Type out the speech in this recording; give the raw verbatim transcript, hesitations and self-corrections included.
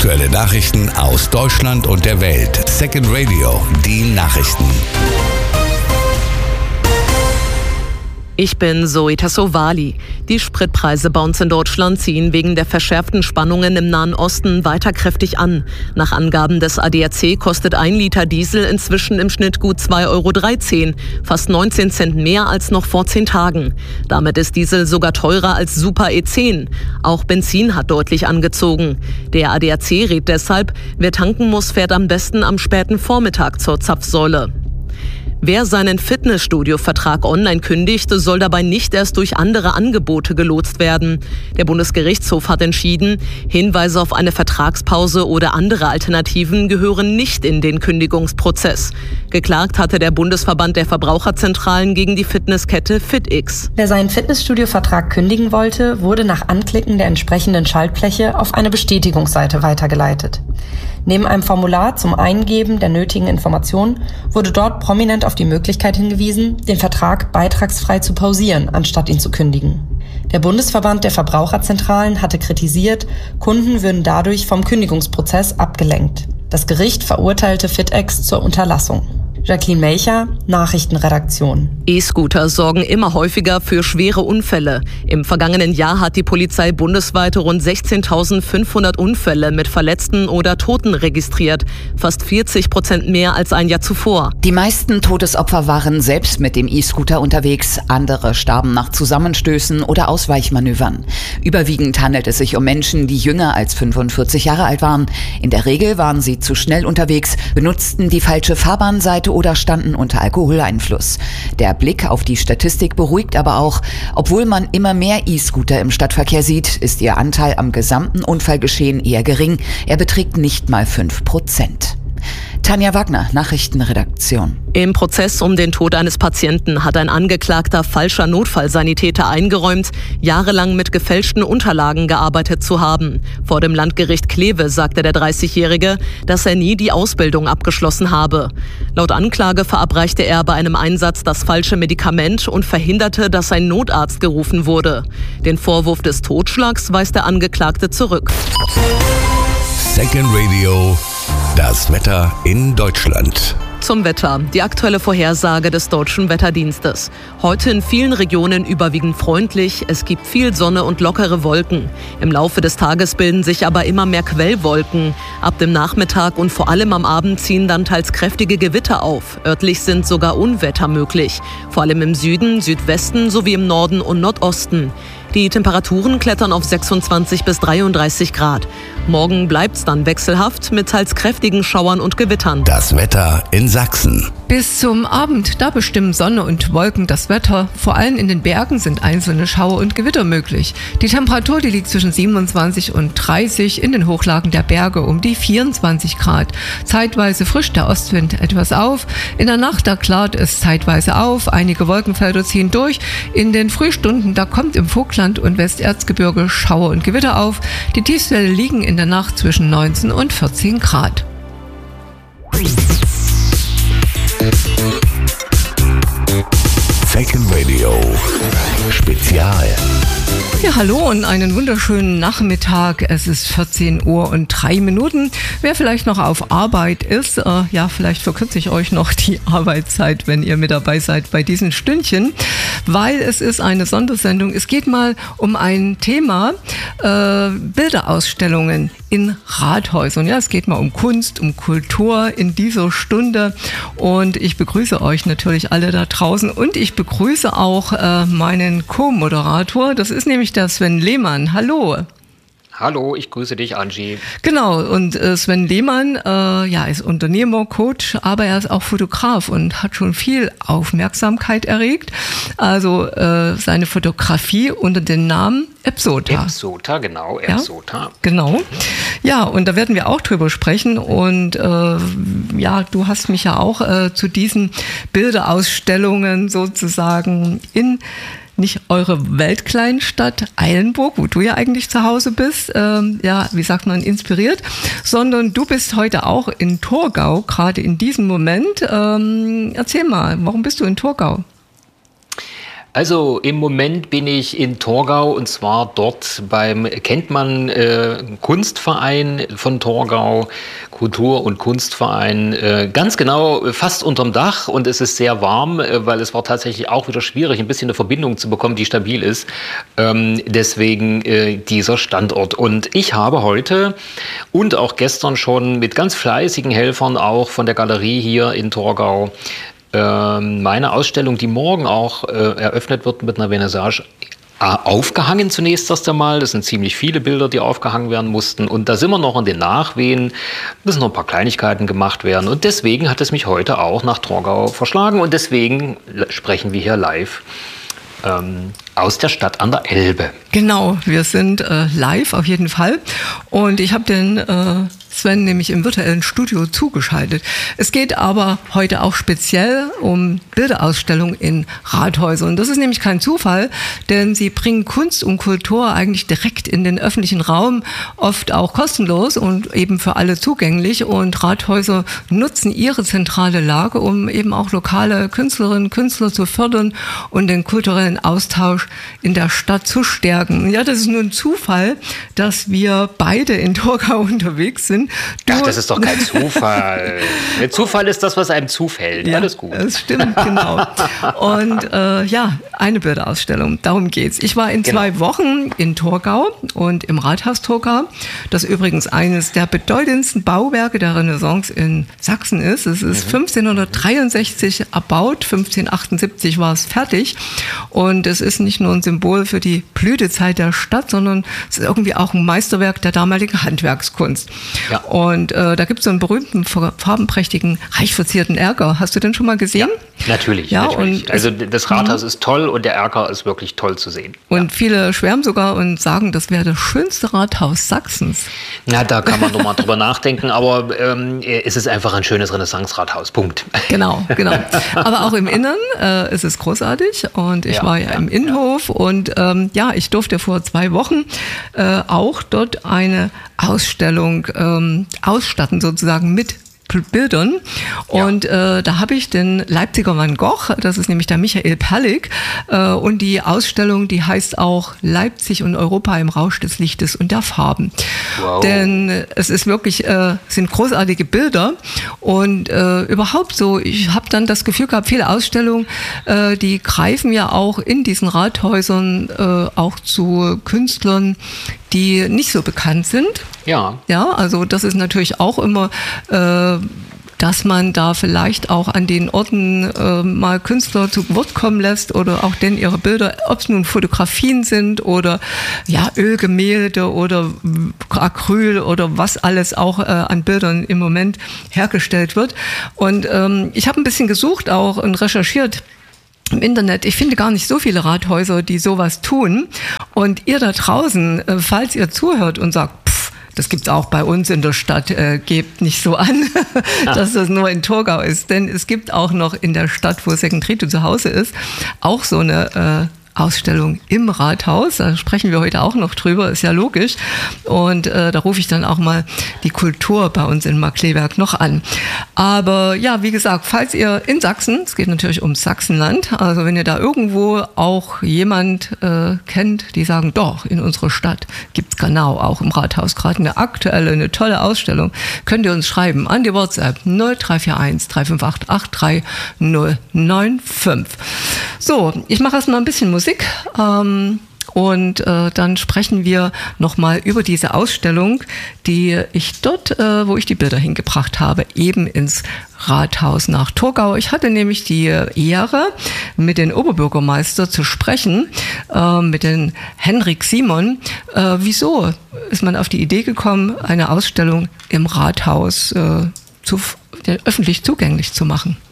Aktuelle Nachrichten aus Deutschland und der Welt. Second Radio, die Nachrichten. Ich bin Zoe Tassovali. Die Spritpreise bei uns in Deutschland ziehen wegen der verschärften Spannungen im Nahen Osten weiter kräftig an. Nach Angaben des A D A C kostet ein Liter Diesel inzwischen im Schnitt gut zwei Euro dreizehn, fast neunzehn Cent mehr als noch vor zehn Tagen. Damit ist Diesel sogar teurer als Super E zehn. Auch Benzin hat deutlich angezogen. Der A D A C rät deshalb, wer tanken muss, fährt am besten am späten Vormittag zur Zapfsäule. Wer seinen Fitnessstudio-Vertrag online kündigt, soll dabei nicht erst durch andere Angebote gelotst werden. Der Bundesgerichtshof hat entschieden, Hinweise auf eine Vertragspause oder andere Alternativen gehören nicht in den Kündigungsprozess. Geklagt hatte der Bundesverband der Verbraucherzentralen gegen die Fitnesskette FitX. Wer seinen Fitnessstudio-Vertrag kündigen wollte, wurde nach Anklicken der entsprechenden Schaltfläche auf eine Bestätigungsseite weitergeleitet. Neben einem Formular zum Eingeben der nötigen Informationen wurde dort prominent auf die Möglichkeit hingewiesen, den Vertrag beitragsfrei zu pausieren, anstatt ihn zu kündigen. Der Bundesverband der Verbraucherzentralen hatte kritisiert, Kunden würden dadurch vom Kündigungsprozess abgelenkt. Das Gericht verurteilte FitX zur Unterlassung. Jacqueline Melcher, Nachrichtenredaktion. E-Scooter sorgen immer häufiger für schwere Unfälle. Im vergangenen Jahr hat die Polizei bundesweit rund sechzehntausendfünfhundert Unfälle mit Verletzten oder Toten registriert. Fast vierzig Prozent mehr als ein Jahr zuvor. Die meisten Todesopfer waren selbst mit dem E-Scooter unterwegs. Andere starben nach Zusammenstößen oder Ausweichmanövern. Überwiegend handelt es sich um Menschen, die jünger als fünfundvierzig Jahre alt waren. In der Regel waren sie zu schnell unterwegs, benutzten die falsche Fahrbahnseite oder standen unter Alkoholeinfluss. Der Blick auf die Statistik beruhigt aber auch. Obwohl man immer mehr E-Scooter im Stadtverkehr sieht, ist ihr Anteil am gesamten Unfallgeschehen eher gering. Er beträgt nicht mal fünf Prozent. Tanja Wagner, Nachrichtenredaktion. Im Prozess um den Tod eines Patienten hat ein Angeklagter falscher Notfallsanitäter eingeräumt, jahrelang mit gefälschten Unterlagen gearbeitet zu haben. Vor dem Landgericht Kleve sagte der dreißigjährige, dass er nie die Ausbildung abgeschlossen habe. Laut Anklage verabreichte er bei einem Einsatz das falsche Medikament und verhinderte, dass ein Notarzt gerufen wurde. Den Vorwurf des Totschlags weist der Angeklagte zurück. Second Radio, das Wetter in Deutschland. Zum Wetter. Die aktuelle Vorhersage des Deutschen Wetterdienstes. Heute in vielen Regionen überwiegend freundlich. Es gibt viel Sonne und lockere Wolken. Im Laufe des Tages bilden sich aber immer mehr Quellwolken. Ab dem Nachmittag und vor allem am Abend ziehen dann teils kräftige Gewitter auf. Örtlich sind sogar Unwetter möglich. Vor allem im Süden, Südwesten sowie im Norden und Nordosten. Die Temperaturen klettern auf sechsundzwanzig bis dreiunddreißig Grad. Morgen bleibt's dann wechselhaft mit teils kräftigen Schauern und Gewittern. Das Wetter in Sachsen. Bis zum Abend, da bestimmen Sonne und Wolken das Wetter. Vor allem in den Bergen sind einzelne Schauer und Gewitter möglich. Die Temperatur, die liegt zwischen siebenundzwanzig und dreißig, in den Hochlagen der Berge um die vierundzwanzig Grad. Zeitweise frischt der Ostwind etwas auf. In der Nacht, da klart es zeitweise auf. Einige Wolkenfelder ziehen durch. In den Frühstunden, da kommt im Vogtland und Westerzgebirge Schauer und Gewitter auf. Die Tiefstwerte liegen in der Nacht zwischen neunzehn und vierzehn Grad. Second Radio Spezial. Ja, hallo und einen wunderschönen Nachmittag. Es ist vierzehn Uhr und drei Minuten. Wer vielleicht noch auf Arbeit ist, äh, ja, vielleicht verkürze ich euch noch die Arbeitszeit, wenn ihr mit dabei seid bei diesen Stündchen, weil es ist eine Sondersendung. Es geht mal um ein Thema, äh, Bilderausstellungen in Rathäusern. Ja, es geht mal um Kunst, um Kultur in dieser Stunde und ich begrüße euch natürlich alle da draußen und ich begrüße auch äh, meinen Co-Moderator. Das ist nämlich der Sven Lehmann. Hallo. Hallo, ich grüße dich, Angie. Genau, und äh, Sven Lehmann äh, ja, ist Unternehmer, Coach, aber er ist auch Fotograf und hat schon viel Aufmerksamkeit erregt. Also äh, seine Fotografie unter dem Namen Epsota. Epsota, genau, Epsota. Ja, genau. Ja, und da werden wir auch drüber sprechen. Und äh, ja, du hast mich ja auch äh, zu diesen Bilderausstellungen sozusagen in nicht eure Weltkleinstadt Eilenburg, wo du ja eigentlich zu Hause bist, ähm, ja, wie sagt man, inspiriert, sondern du bist heute auch in Torgau, gerade in diesem Moment. Ähm, erzähl mal, warum bist du in Torgau? Also im Moment bin ich in Torgau und zwar dort beim, kennt man, äh, Kunstverein von Torgau, Kultur- und Kunstverein, äh, ganz genau fast unterm Dach und es ist sehr warm, äh, weil es war tatsächlich auch wieder schwierig, ein bisschen eine Verbindung zu bekommen, die stabil ist. Ähm, deswegen äh, dieser Standort. Und ich habe heute und auch gestern schon mit ganz fleißigen Helfern auch von der Galerie hier in Torgau meine Ausstellung, die morgen auch äh, eröffnet wird mit einer Vernissage, aufgehangen zunächst erst einmal. Das sind ziemlich viele Bilder, die aufgehangen werden mussten. Und da sind wir noch in den Nachwehen. Müssen noch ein paar Kleinigkeiten gemacht werden. Und deswegen hat es mich heute auch nach Torgau verschlagen. Und deswegen sprechen wir hier live ähm, aus der Stadt an der Elbe. Genau, wir sind äh, live auf jeden Fall. Und ich habe den äh, Sven nämlich im virtuellen Studio zugeschaltet. Es geht aber heute auch speziell um Bilderausstellungen in Rathäusern. Und das ist nämlich kein Zufall, denn sie bringen Kunst und Kultur eigentlich direkt in den öffentlichen Raum, oft auch kostenlos und eben für alle zugänglich. Und Rathäuser nutzen ihre zentrale Lage, um eben auch lokale Künstlerinnen und Künstler zu fördern und den kulturellen Austausch in der Stadt zu stärken. Ja, das ist nur ein Zufall, dass wir beide in Torgau unterwegs sind. Du, Ach, das ist doch kein Zufall. Der Zufall ist das, was einem zufällt. Ja, alles gut. Das stimmt, genau. Und äh, ja, eine Bilderausstellung, darum geht's. Ich war in genau. zwei Wochen in Torgau und im Rathaus Torgau, das übrigens eines der bedeutendsten Bauwerke der Renaissance in Sachsen ist. Es ist mhm. fünfzehnhundertdreiundsechzig erbaut, fünfzehnhundertachtundsiebzig war es fertig. Und es ist nicht nur ein Symbol für die Blütezeit der Stadt, sondern es ist irgendwie auch ein Meisterwerk der damaligen Handwerkskunst. Ja. Und äh, da gibt es so einen berühmten, farbenprächtigen, reich verzierten Erker. Hast du den schon mal gesehen? Ja, natürlich. Ja, natürlich. Und also das Rathaus ist toll und der Erker ist wirklich toll zu sehen. Und ja. viele schwärmen sogar und sagen, das wäre das schönste Rathaus Sachsens. Na, da kann man doch mal drüber nachdenken, aber ähm, es ist einfach ein schönes Renaissance-Rathaus. Punkt. Genau, genau. Aber auch im Innern äh, ist es großartig und ich ja, war ja, ja im Innenhof ja. und ähm, ja, ich durfte vor zwei Wochen äh, auch dort eine Ausstellung ähm, ausstatten, sozusagen mit Bildern. Und ja. äh, da habe ich den Leipziger Van Gogh, das ist nämlich der Michael Perlig, äh, und die Ausstellung, die heißt auch Leipzig und Europa im Rausch des Lichtes und der Farben. Wow. Denn es ist wirklich, äh, sind großartige Bilder und äh, überhaupt so, ich habe dann das Gefühl gehabt, viele Ausstellungen, äh, die greifen ja auch in diesen Rathäusern äh, auch zu Künstlern, die nicht so bekannt sind. Ja. Ja, also das ist natürlich auch immer, äh, dass man da vielleicht auch an den Orten äh, mal Künstler zu Wort kommen lässt oder auch denn ihre Bilder, ob es nun Fotografien sind oder ja Ölgemälde oder Acryl oder was alles auch äh, an Bildern im Moment hergestellt wird. Und ähm, ich habe ein bisschen gesucht auch und recherchiert im Internet. Ich finde gar nicht so viele Rathäuser, die sowas tun. Und ihr da draußen, falls ihr zuhört und sagt, pff, das gibt's auch bei uns in der Stadt, äh, gebt nicht so an, dass das nur in Torgau ist. Denn es gibt auch noch in der Stadt, wo Second Rito zu Hause ist, auch so eine äh, Ausstellung im Rathaus. Da sprechen wir heute auch noch drüber, ist ja logisch. Und äh, da rufe ich dann auch mal die Kultur bei uns in Markkleeberg noch an. Aber ja, wie gesagt, falls ihr in Sachsen, es geht natürlich um Sachsenland, also wenn ihr da irgendwo auch jemand äh, kennt, die sagen, doch, in unserer Stadt gibt's genau auch im Rathaus gerade eine aktuelle, eine tolle Ausstellung, könnt ihr uns schreiben an die WhatsApp null drei vier eins drei fünf acht acht drei null neun fünf. So, ich mache erst mal ein bisschen Musik. Musik ähm, und äh, dann sprechen wir nochmal über diese Ausstellung, die ich dort, äh, wo ich die Bilder hingebracht habe, eben ins Rathaus nach Torgau. Ich hatte nämlich die Ehre, mit dem Oberbürgermeister zu sprechen, äh, mit dem Henrik Simon. Äh, wieso ist man auf die Idee gekommen, eine Ausstellung im Rathaus äh, zu, öffentlich zugänglich zu machen?